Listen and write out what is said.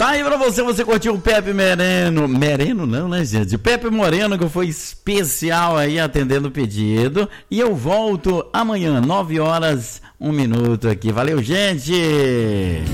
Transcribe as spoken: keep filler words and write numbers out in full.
Tá aí pra você, você curtiu o Pepe Moreno. Moreno não, né, gente? O Pepe Moreno, que foi especial aí atendendo o pedido. E eu volto amanhã, nove horas, um minuto aqui. Valeu, gente!